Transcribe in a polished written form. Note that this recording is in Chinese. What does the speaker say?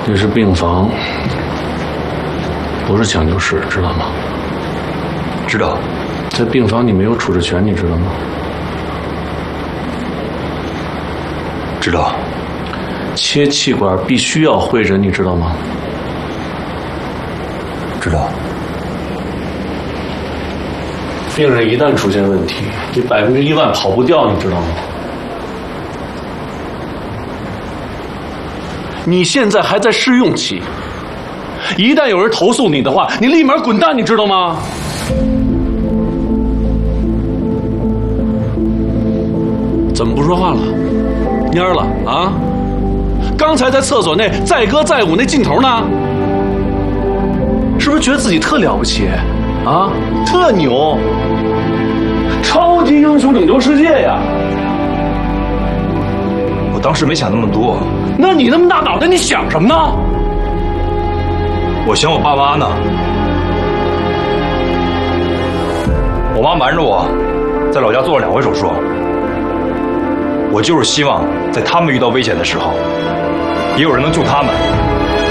这是病房，不是抢救室，知道吗？ 知道。 在病房你没有处置权，你知道吗？ 知道。 切气管必须要会诊，你知道吗？ 知道。 病人一旦出现问题，你100%跑不掉，你知道吗？你现在还在试用期，一旦有人投诉你的话，你立马滚蛋，你知道吗？怎么不说话了？蔫了啊？刚才在厕所内载歌载舞那劲头呢？是不是觉得自己特了不起啊？特牛？超级英雄拯救世界呀！ 我当时没想那么多。 那你那么大脑袋，你想什么呢？ 我想我爸妈呢。我妈瞒着我，在老家做了2回手术。我就是希望在他们遇到危险的时候，也有人能救他们。